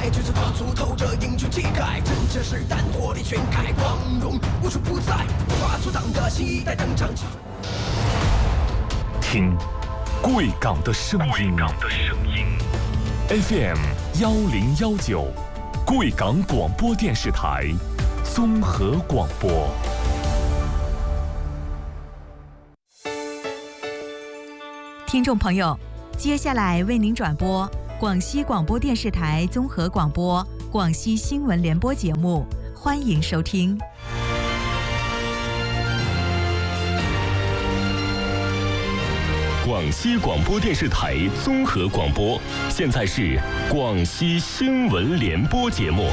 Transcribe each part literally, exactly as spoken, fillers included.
来，橘子大粗透着英俊气概，真正是胆火力全开，光荣无处不在，无法阻挡的新一代登场。 听贵港的声音 ，F M 幺零幺九，贵港广播电视台综合广播。 听众朋友，接下来为您转播广西广播电视台综合广播广西新闻联播节目，欢迎收听。 广西广播电视台综合广播，现在是广西新闻联播节目。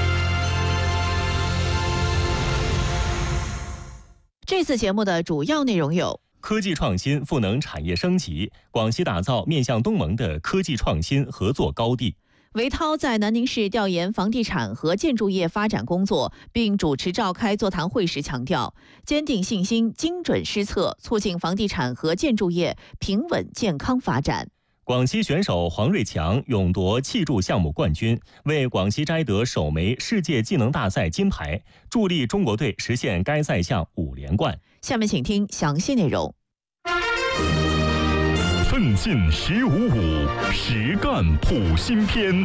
这次节目的主要内容有： 科技创新赋能产业升级，广西打造面向东盟的科技创新合作高地。 韦涛在南宁市调研房地产和建筑业发展工作，并主持召开座谈会时强调，坚定信心、精准施策，促进房地产和建筑业平稳健康发展。 广西选手黄瑞强勇夺气柱项目冠军，为广西摘得首枚世界技能大赛金牌，助力中国队实现该赛项五连冠。 下面请听详细内容。 奋进十五五，实干普新篇。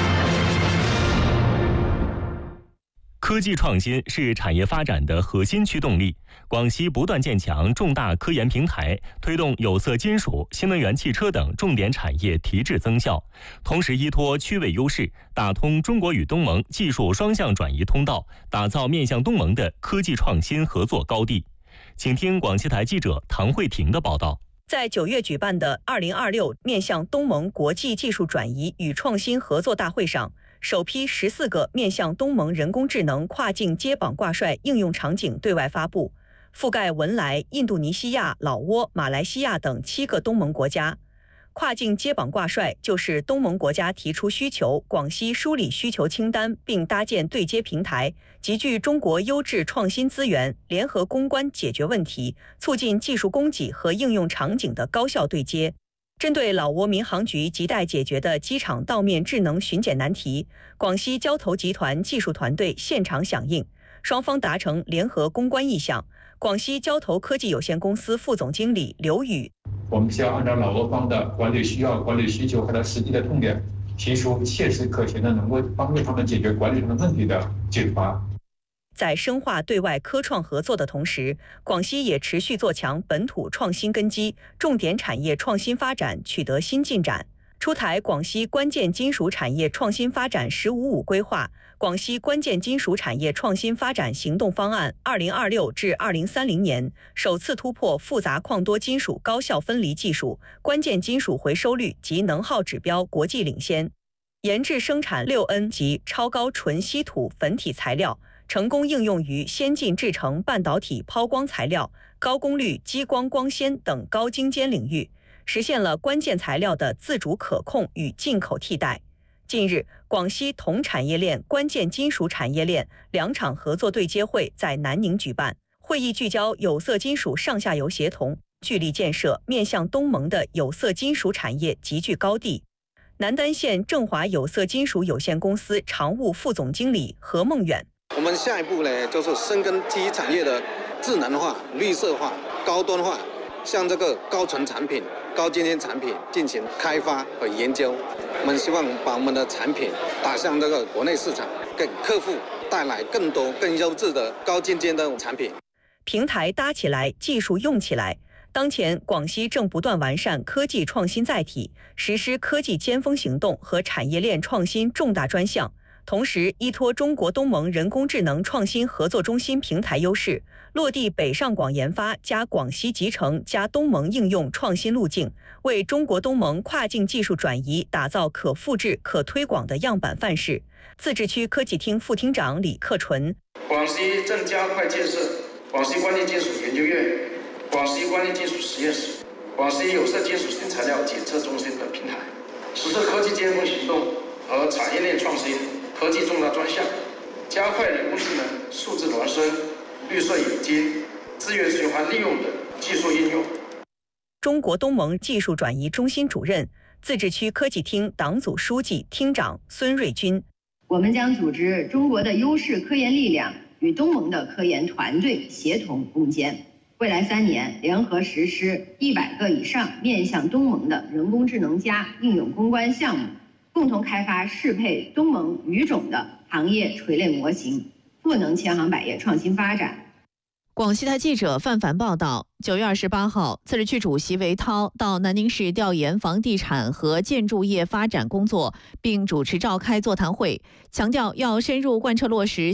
科技创新是产业发展的核心驱动力。广西不断建强重大科研平台，推动有色金属、新能源汽车等重点产业提质增效，同时依托区位优势，打通中国与东盟技术双向转移通道，打造面向东盟的科技创新合作高地。请听广西台记者唐慧婷的报道。 在九月举办的二零二六面向东盟国际技术转移与创新合作大会上，首批十四个面向东盟人工智能跨境接榜挂帅应用场景对外发布，覆盖文莱、印度尼西亚、老挝、马来西亚等七个东盟国家。跨境接榜挂帅就是东盟国家提出需求，广西梳理需求清单，并搭建对接平台，集聚中国优质创新资源，联合攻关解决问题，促进技术供给和应用场景的高效对接。针对老挝民航局亟待解决的机场道面智能巡检难题，广西交投集团技术团队现场响应，双方达成联合攻关意向。广西交投科技有限公司副总经理刘宇， 我们需要按照老挝方的管理需要、管理需求和它实际的痛点，提出切实可行的能够帮助他们解决管理上的问题的解法。 在深化对外科创合作的同时，广西也持续做强本土创新根基，重点产业创新发展取得新进展。出台广西关键金属产业创新发展“十五五”规划，广西关键金属产业创新发展行动方案（二零二六至二零三零年）首次突破复杂矿多金属高效分离技术，关键金属回收率及能耗指标国际领先，研制生产六 N 级超高纯稀土粉体材料，成功应用于先进制程半导体抛光材料、高功率激光光纤等高精尖领域，实现了关键材料的自主可控与进口替代。近日，广西铜产业链、关键金属产业链两场合作对接会在南宁举办。会议聚焦有色金属上下游协同，聚力建设面向东盟的有色金属产业集聚高地。南丹县正华有色金属有限公司常务副总经理何梦远， 我们下一步呢，就是深耕第一产业的智能化、绿色化、高端化，向这个高纯产品、高精尖产品进行开发和研究。我们希望把我们的产品打向这个国内市场，给客户带来更多更优质的高精尖的产品。 平台搭起来，技术用起来。当前，广西正不断完善科技创新载体，实施科技尖峰行动和产业链创新重大专项。同时，依托中国东盟人工智能创新合作中心平台优势，落地北上广研发加广西集成加东盟应用创新路径，为中国东盟跨境技术转移打造可复制、可推广的样板范式。自治区科技厅副厅长李克纯， 广西正加快建设广西关键金属研究院、广西关键金属实验室、广西有色金属新材料检测中心等平台，实施科技尖峰行动和产业链创新科技重大专项，加快人工智能、数字孪生、绿色冶金、资源循环利用等技术应用。 中国东盟技术转移中心主任、自治区科技厅党组书记、厅长孙瑞军， 我们将组织中国的优势科研力量与东盟的科研团队协同攻坚，未来三年联合实施一百个以上面向东盟的人工智能加应用攻关项目，共同开发适配东盟语种的行业垂类模型，赋能千行百业创新发展。 广西台记者范凡报道，九月二十八号，自治区主席韦涛到南宁市调研房地产和建筑业发展工作，并主持召开座谈会，强调要深入贯彻落实